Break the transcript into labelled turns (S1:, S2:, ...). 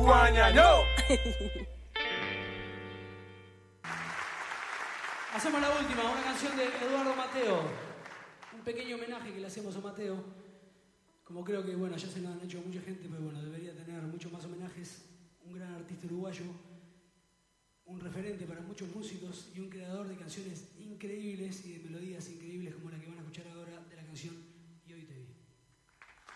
S1: guaña, no.
S2: Hacemos la última, una canción de Eduardo Mateo. Un pequeño homenaje que le hacemos a Mateo. Como creo que, bueno, ya se lo han hecho mucha gente, pero bueno, debería tener muchos más homenajes. Un gran artista uruguayo, un referente para muchos músicos y un creador de canciones increíbles y de melodías increíbles como la que van a escuchar ahora de la canción